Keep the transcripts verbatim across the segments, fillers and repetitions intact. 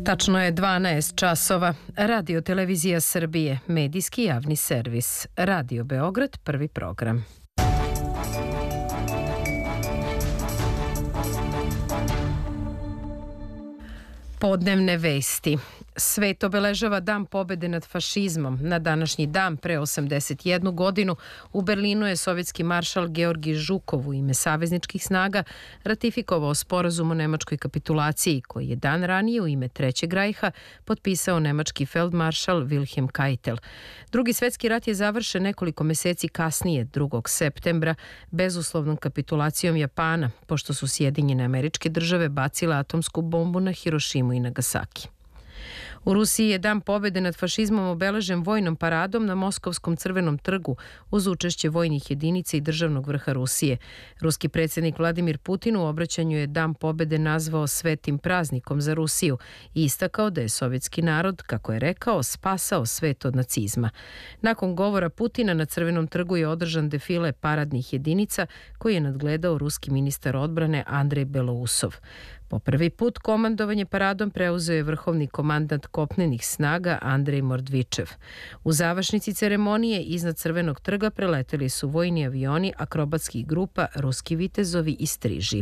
Tačno je dvanaest časova. Radio Televizija Srbije, medijski javni servis. Radio Beograd, prvi program. Podnevne vesti. Svet obeležava Dan pobede nad fašizmom. Na današnji dan, pre osamdeset jednu godinu, u Berlinu je sovjetski maršal Georgij Žukov u ime savezničkih snaga ratifikovao sporazum o nemačkoj kapitulaciji, koji je dan ranije u ime Trećeg rajha potpisao nemački feldmaršal Wilhelm Keitel. Drugi svetski rat je završen nekoliko meseci kasnije, drugog septembra, bezuslovnom kapitulacijom Japana, pošto su Sjedinjene Američke Države bacile atomsku bombu na Hirošimu i Nagasaki. U Rusiji je Dan pobede nad fašizmom obeležen vojnom paradom na Moskovskom crvenom trgu uz učešće vojnih jedinica i državnog vrha Rusije. Ruski predsjednik Vladimir Putin u obraćanju je Dan pobede nazvao svetim praznikom za Rusiju i istakao da je sovjetski narod, kako je rekao, spasao svet od nacizma. Nakon govora Putina na crvenom trgu je održan defile paradnih jedinica koji je nadgledao ruski ministar odbrane Andrej Belousov. Po prvi put komandovanje paradom preuzeo je vrhovni komandant kopnenih snaga Andrej Mordvičev. U završnici ceremonije iznad Crvenog trga preleteli su vojni avioni akrobatskih grupa Ruski vitezovi i striži.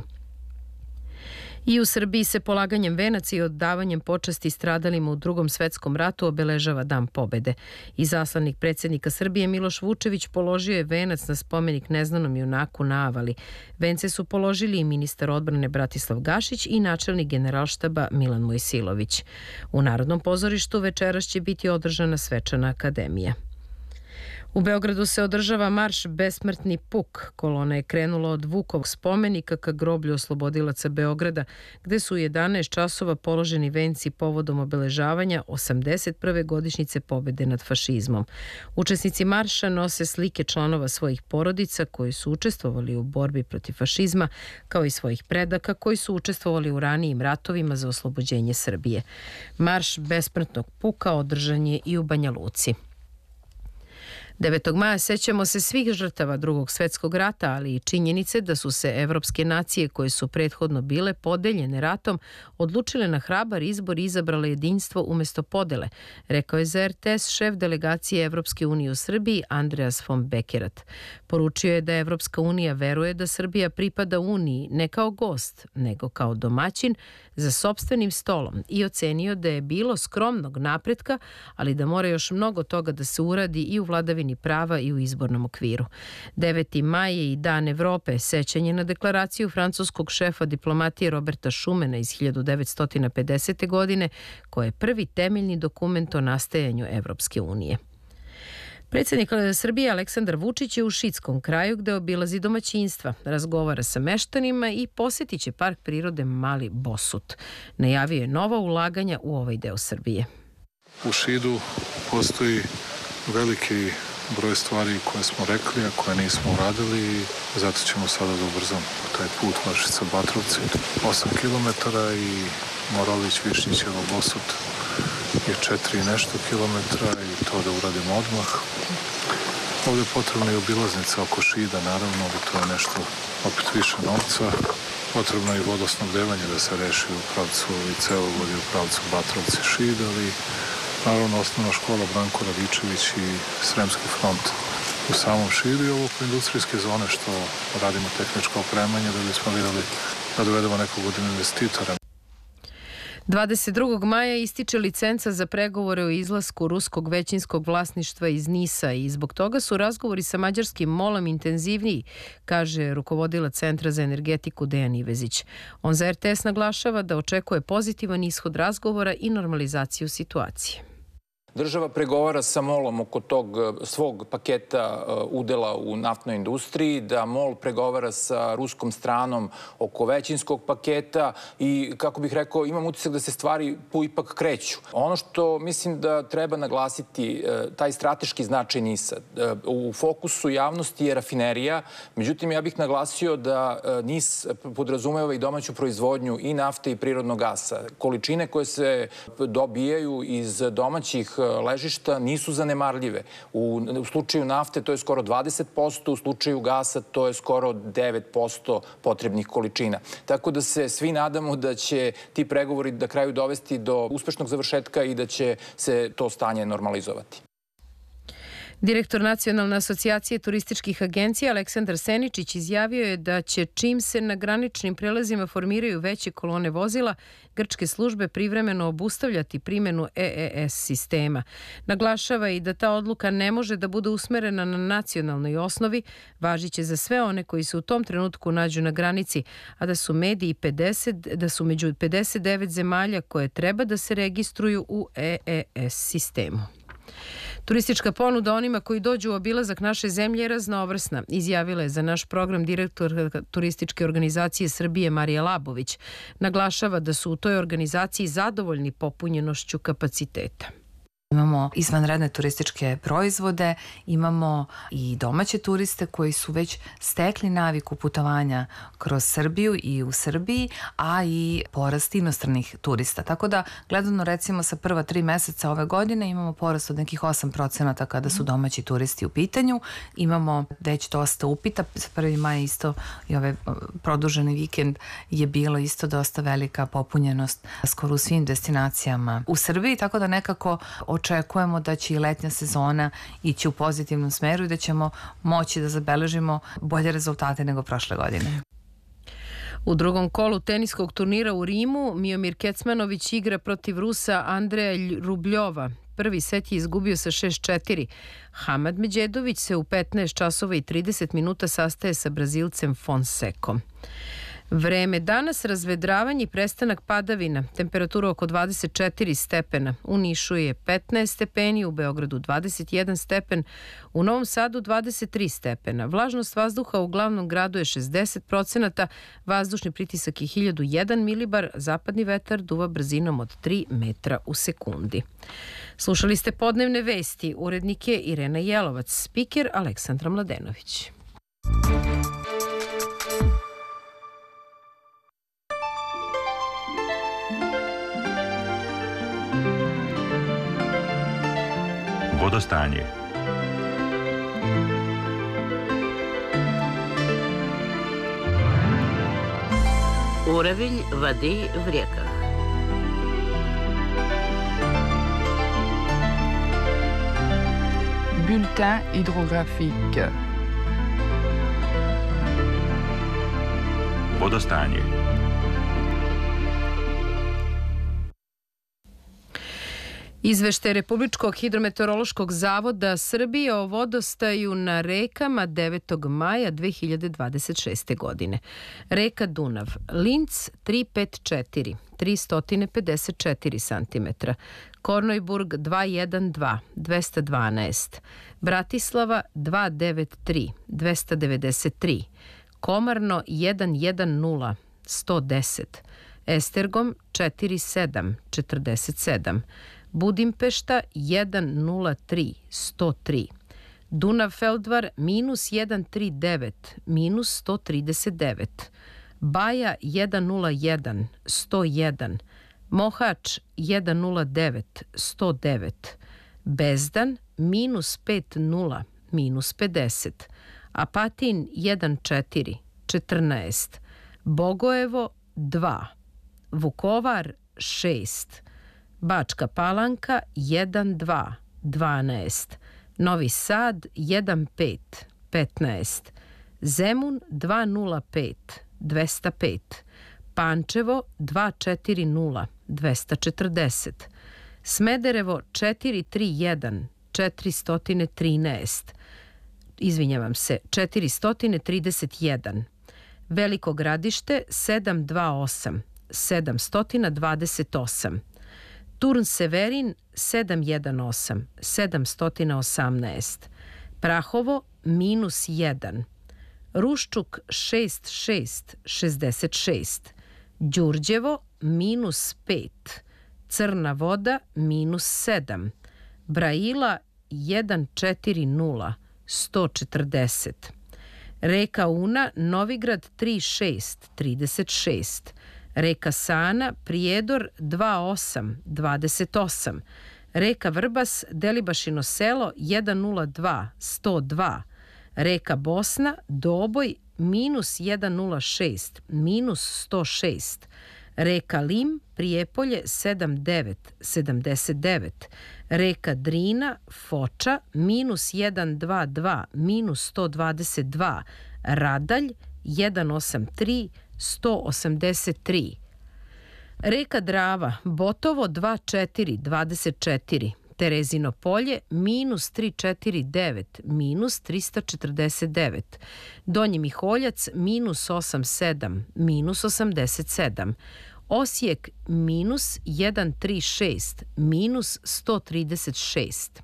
I u Srbiji se polaganjem venaca i oddavanjem počasti stradalima u Drugom svetskom ratu obeležava Dan pobede. Izaslanik predsjednika Srbije Miloš Vučević položio je venac na spomenik neznanom junaku na Avali. Vence su položili i ministar odbrane Bratislav Gašić i načelnik generalštaba Milan Mojsilović. U Narodnom pozorištu večeras će biti održana svečana akademija. U Beogradu se održava marš Besmrtni puk. Kolona je krenula od Vukovog spomenika ka groblju oslobodilaca Beograda, gde su u jedanaest časova položeni venci povodom obeležavanja osamdeset prve godišnjice pobede nad fašizmom. Učesnici marša nose slike članova svojih porodica koji su učestvovali u borbi protiv fašizma, kao i svojih predaka koji su učestvovali u ranijim ratovima za oslobođenje Srbije. Marš Besmrtnog puka održan je i u Banja Luci. devetog maja sećamo se svih žrtava Drugog svetskog rata, ali i činjenice da su se evropske nacije koje su prethodno bile podeljene ratom odlučile na hrabar izbor i izabrale jedinstvo umesto podele, rekao je za er te es šef delegacije Evropske unije u Srbiji Andreas von Bekerat. Poručio je da Evropska unija veruje da Srbija pripada Uniji ne kao gost, nego kao domaćin za sopstvenim stolom i ocenio da je bilo skromnog napretka, ali da mora još mnogo toga da se uradi i u vladavini prava i u izbornom okviru. deveti maj je i Dan Evrope, sećanje na deklaraciju francuskog šefa diplomatije Roberta Schumana iz hiljadu devetsto pedesete. godine, koja je prvi temeljni dokument o nastajanju Evropske unije. Predsjednik Srbije Aleksandar Vučić je u Šidskom kraju gde obilazi domaćinstva, razgovara sa meštanima i posjetit će park prirode Mali Bosut. Najavio je nova ulaganja u ovaj deo Srbije. U Šidu postoji veliki broj stvari koje smo rekli, a koje nismo uradili i zato ćemo sada da ubrzamo taj put Vašica-Batrovci. osam kilometara i Moralić-Višnjićevo Bosut je četiri i nešto kilometra i to da uradimo odmah. Ovdje je potrebna i obilaznica oko Šida, naravno, ali to je nešto opet više novca. Potrebno je i vodosnabdevanje da se reši u pravcu i cevovod u pravcu Batrovci-Šid, ali naravno osnovna škola Branko Radičević i Sremski front u samom Šidu i ovo oko industrijske zone što radimo tehničko opremanje da bismo vidjeli da dovedemo nekog od investitora. dvadeset drugog maja ističe licenca za pregovore o izlasku ruskog većinskog vlasništva iz Nisa i zbog toga su razgovori sa mađarskim molom intenzivniji, kaže rukovodilac Centra za energetiku Dejan Ivezić. On za er te es naglašava da očekuje pozitivan ishod razgovora i normalizaciju situacije. Država pregovara sa molom oko tog svog paketa udela u naftnoj industriji, da mol pregovara sa ruskom stranom oko većinskog paketa i, kako bih rekao, imam utisak da se stvari ipak kreću. Ono što mislim da treba naglasiti, taj strateški značaj Nisa. U fokusu javnosti je rafinerija, međutim ja bih naglasio da Nis podrazumeva i domaću proizvodnju i nafte i prirodnog gasa. Količine koje se dobijaju iz domaćih ležišta nisu zanemarljive. U, u slučaju nafte to je skoro dvadeset posto, u slučaju gasa to je skoro devet posto potrebnih količina. Tako da se svi nadamo da će ti pregovori na kraju dovesti do uspešnog završetka i da će se to stanje normalizovati. Direktor Nacionalne asocijacije turističkih agencija Aleksandar Seničić izjavio je da će čim se na graničnim prelazima formiraju veće kolone vozila, grčke službe privremeno obustavljati primjenu E E S sistema. Naglašava i da ta odluka ne može da bude usmerena na nacionalnoj osnovi, važiće za sve one koji se u tom trenutku nađu na granici, a da su mediji pedeset, da su među pedeset devet zemalja koje treba da se registruju u E E S sistemu. Turistička ponuda onima koji dođu u obilazak naše zemlje je raznovrsna, izjavila je za naš program direktor Turističke organizacije Srbije Marija Labović. Naglašava da su u toj organizaciji zadovoljni popunjenošću kapaciteta. Imamo izvanredne turističke proizvode, imamo i domaće turiste koji su već stekli naviku putovanja kroz Srbiju i u Srbiji, a i porast inostranih turista. Tako da, gledano recimo sa prva tri meseca ove godine imamo porast od nekih osam procenata kada su domaći turisti u pitanju. Imamo već dosta upita, za prvi maj isto i ovaj produženi vikend je bilo isto dosta velika popunjenost skoro u svim destinacijama u Srbiji, tako da nekako očekujemo da će i letnja sezona ići u pozitivnom smeru i da ćemo moći da zabeležimo bolje rezultate nego prošle godine. U drugom kolu teniskog turnira u Rimu Miomir Kecmanović igra protiv Rusa Andreja Rubljova. Prvi set je izgubio sa šest četiri. Hamad Međedović se u petnaest časova i trideset minuta sastaje sa Brazilcem Fonsekom. Vreme danas, razvedravanje i prestanak padavina, temperatura oko dvadeset četiri stepena, u Nišu je petnaest stepeni, u Beogradu dvadeset jedan stepen, u Novom Sadu dvadeset tri stepena. Vlažnost vazduha u glavnom gradu je šezdeset procenata, vazdušni pritisak je hiljadu jedan milibar, zapadni vetar duva brzinom od tri metra u sekundi. Slušali ste podnevne vesti, urednik je Irena Jelovac, spiker Aleksandra Mladenović. Vodostanje. Uravilj vadi v rijekah. Bulletin hydrographique. Vodostanje. Izveštaj Republičkog hidrometeorološkog zavoda Srbije o vodostaju na rekama devetog maja dve hiljade dvadeset šeste. godine. Reka Dunav, Linc tristo pedeset četiri, tristo pedeset četiri centimetra, Kornojburg dvesta dvadeset dva, dvesta dvanaest, Bratislava dvesta devedeset tri, dvesta devedeset tri, Komarno sto deset, sto deset, Estergom četrdeset sedam, četrdeset sedam, Budimpešta sto tri, sto tri, Dunav Feldvar minus sto trideset devet, minus sto trideset devet, Baja sto jedan, sto jedan, Mohač sto devet, sto devet, Bezdan minus pedeset, minus pedeset, Apatin četrnaest, četrnaest, Bogojevo dva, Vukovar šest, Bačka Palanka jedan dva, dvanaest, Novi Sad jedan pet, petnaest, Zemun dvesta pet, dvesta pet, Pančevo dvesta četrdeset, dvesta četrdeset, Smederevo četiristo trideset jedan, četiristo trinaest, izvinjavam se, četiristo trideset jedan, Veliko Gradište sedamsto dvadeset osam, sedamsto dvadeset osam, Turn Severin sedamsto osamnaest, sedamsto osamnaest, Prahovo minus jedan, Ruščuk šezdeset šest, šezdeset šest, Đurđevo minus pet, Crna Voda minus sedam, Braila sto četrdeset, sto četrdeset, Reka Una Novigrad trideset šest, trideset šest, Reka Sana Prijedor dvadeset osam, dvadeset osam, reka Vrbas, Delibašino selo jedan nula dva sto dva, reka Bosna, Doboj minus jedan nula šest, minus sto šest, reka Lim, Prijepolje sedam devet sedamdeset devet, reka Drina, Foča minus jedan dva dva, minus sto dvadeset dva, Radalj jedan osam tri, sto osamdeset tri, reka Drava, Botovo dva četiri dvadeset četiri, Terezino polje minus tri četiri devet, minus trista četrdeset devet, Donji Miholjac minus osam sedam, minus osamdeset sedam, Osijek minus jedan tri šest, minus sto trideset šest,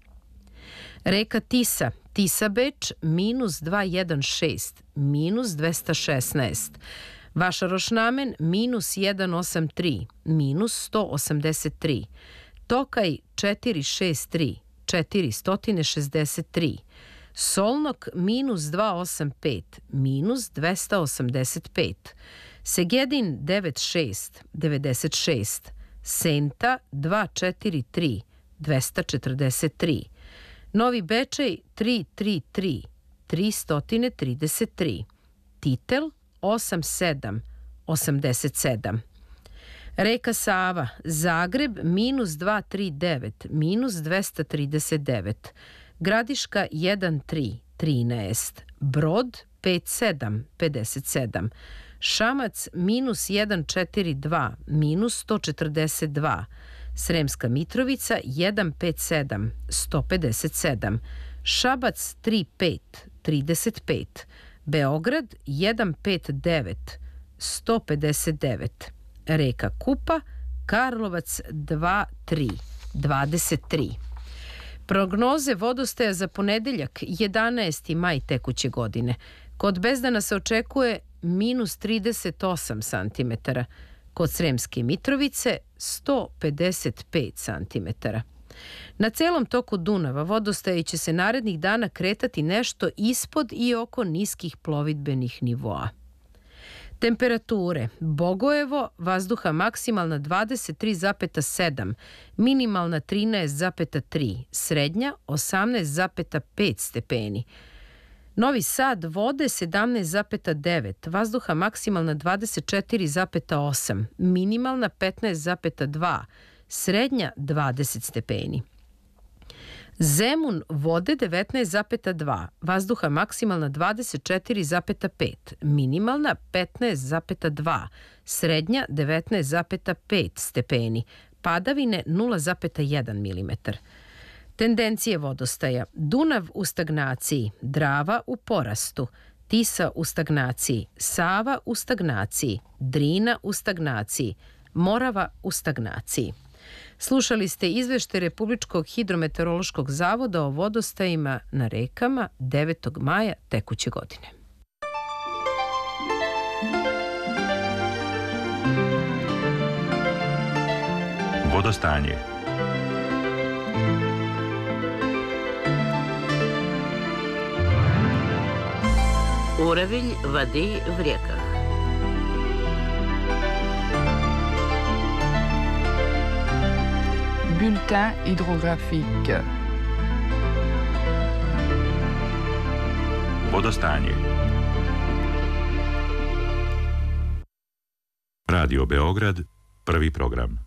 reka Tisa, Tisabeč minus dva jedan šest, minus dvesta šesnaest, Vašarošnamen minus jedan osam tri, minus sto osamdeset tri, Tokaj četiri šest tri, četiristo šezdeset tri, Solnok minus dva osam pet, minus dvesta osamdeset pet, Segedin devet šest devedeset šest, Senta dva četiri tri, dvesta četrdeset tri, Novi Bečej tri tri tri, tristo trideset tri, Titel osam sedam osamdeset sedam, reka Sava, Zagreb minus dva tri devet, minus dvesta trideset devet, Gradiška jedan tri trinaest, Brod pet sedam pedeset sedam, Šamac minus jedan četiri dva, minus sto četrdeset dva, Sremska Mitrovica jedan pet sedam, sto pedeset sedam, Šabac tri pet trideset pet, Beograd jedan pet devet, sto pedeset devet, reka Kupa, Karlovac dva tri dvadeset tri. Prognoze vodostaja za ponedeljak jedanaesti maj tekuće godine. Kod Bezdana se očekuje minus trideset osam santimetara, kod Sremske Mitrovice sto pedeset pet santimetara. Na celom toku Dunava vodostaji će se narednih dana kretati nešto ispod i oko niskih plovidbenih nivoa. Temperature: Bogojevo, vazduha maksimalna dvadeset tri zarez sedam, minimalna trinaest zarez tri, srednja osamnaest zarez pet stepeni. Novi Sad, vode sedamnaest zarez devet, vazduha maksimalna dvadeset četiri zarez osam, minimalna petnaest zarez dva, srednja dvadeset stepeni. Zemun, vode devetnaest zarez dva, vazduha maksimalna dvadeset četiri zarez pet, minimalna petnaest zarez dva, srednja devetnaest zarez pet stepeni, padavine nula zarez jedan milimetar. Tendencije vodostaja: Dunav u stagnaciji, Drava u porastu, Tisa u stagnaciji, Sava u stagnaciji, Drina u stagnaciji, Morava u stagnaciji. Slušali ste izveštaj Republičkog hidrometeorološkog zavoda o vodostajima na rekama devetog maja tekuće godine. Vodostanje. Уровень воды в реках. Bulletin hydrographique. Vodostanje. Radio Beograd, prvi program.